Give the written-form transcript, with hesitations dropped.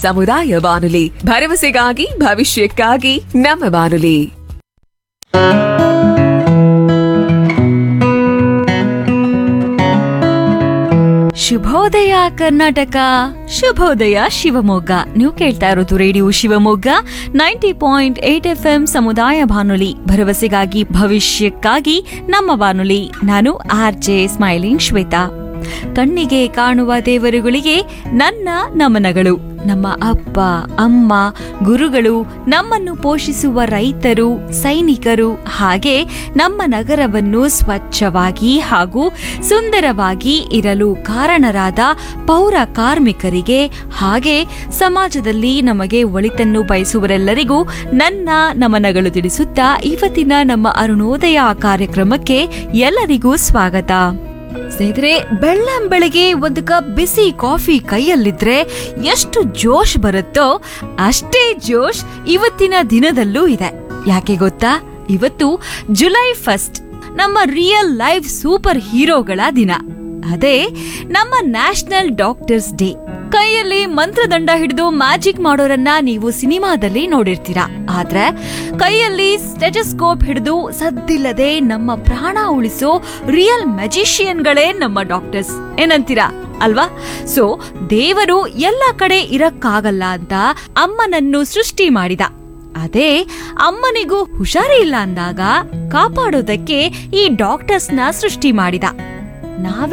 ಸಮುದಾಯ ಬಾನುಲಿ ಭರವಸೆಗಾಗಿ ಭವಿಷ್ಯಕ್ಕಾಗಿ ನಮ್ಮ ಬಾನುಲಿ. ಶುಭೋದಯ ಕರ್ನಾಟಕ, ಶುಭೋದಯ ಶಿವಮೊಗ್ಗ. ನೀವು ಕೇಳ್ತಾ ಇರೋದು ರೇಡಿಯೋ ಶಿವಮೊಗ್ಗ 90.8 FM ಸಮುದಾಯ ಬಾನುಲಿ ಭರವಸೆಗಾಗಿ ಭವಿಷ್ಯಕ್ಕಾಗಿ ನಮ್ಮ ಬಾನುಲಿ. ನಾನು RJ ಸ್ಮೈಲಿಂಗ್ ಶ್ವೇತಾ. ಕಣ್ಣಿಗೆ ಕಾಣುವ ದೇವರುಗಳಿಗೆ ನನ್ನ ನಮನಗಳು. ನಮ್ಮ ಅಪ್ಪ ಅಮ್ಮ, ಗುರುಗಳು, ನಮ್ಮನ್ನು ಪೋಷಿಸುವ ರೈತರು, ಸೈನಿಕರು, ಹಾಗೆ ನಮ್ಮ ನಗರವನ್ನು ಸ್ವಚ್ಛವಾಗಿ ಹಾಗೂ ಸುಂದರವಾಗಿ ಇರಲು ಕಾರಣರಾದ ಪೌರ ಕಾರ್ಮಿಕರಿಗೆ, ಹಾಗೆ ಸಮಾಜದಲ್ಲಿ ನಮಗೆ ಒಳಿತನ್ನು ಬಯಸುವರೆಲ್ಲರಿಗೂ ನನ್ನ ನಮನಗಳು ತಿಳಿಸುತ್ತಾ ಇವತ್ತಿನ ನಮ್ಮ ಅರುಣೋದಯ ಕಾರ್ಯಕ್ರಮಕ್ಕೆ ಎಲ್ಲರಿಗೂ ಸ್ವಾಗತ. ಸ್ನೇಹಿತರೆ, ಬೆಳ್ಳಂಬೆಳಗ್ಗೆ ಒಂದು ಕಪ್ ಬಿಸಿ ಕಾಫಿ ಕೈಯಲ್ಲಿದ್ರೆ ಎಷ್ಟು ಜೋಶ್ ಬರುತ್ತೋ ಅಷ್ಟೇ ಜೋಶ್ ಇವತ್ತಿನ ದಿನದಲ್ಲೂ ಇದೆ. ಯಾಕೆ ಗೊತ್ತಾ? ಇವತ್ತು ಜುಲೈ 1 ನಮ್ಮ ರಿಯಲ್ ಲೈಫ್ ಸೂಪರ್ ಹೀರೋಗಳ ದಿನ. ಅದೇ ನಮ್ಮ ನ್ಯಾಷನಲ್ ಡಾಕ್ಟರ್ಸ್ ಡೇ. ಕೈಯಲ್ಲಿ ಮಂತ್ರದಂಡ ಹಿಡಿದು ಮ್ಯಾಜಿಕ್ ಮಾಡೋರನ್ನ ನೀವು ಸಿನಿಮಾದಲ್ಲಿ ನೋಡಿರ್ತೀರಾ. ಆದ್ರೆ ಕೈಯಲ್ಲಿ ಸ್ಟೆಥೋಸ್ಕೋಪ್ ಹಿಡಿದು ಸದ್ದಿಲ್ಲದೆ ನಮ್ಮ ಪ್ರಾಣ ಉಳಿಸೋ ರಿಯಲ್ ಮ್ಯಾಜಿಷಿಯನ್ಗಳೇ ನಮ್ಮ ಡಾಕ್ಟರ್ಸ್. ಏನಂತೀರಾ ಅಲ್ವಾ? ಸೊ ದೇವರು ಎಲ್ಲ ಕಡೆ ಇರಕ್ಕಾಗಲ್ಲ ಅಂತ ಅಮ್ಮನನ್ನು ಸೃಷ್ಟಿ ಮಾಡಿದ. ಅದೇ ಅಮ್ಮನಿಗೂ ಹುಷಾರಿ ಇಲ್ಲ ಅಂದಾಗ ಕಾಪಾಡೋದಕ್ಕೆ ಈ ಡಾಕ್ಟರ್ಸ್ನ ಸೃಷ್ಟಿ ಮಾಡಿದ. ನಾವೆಲ್ಲ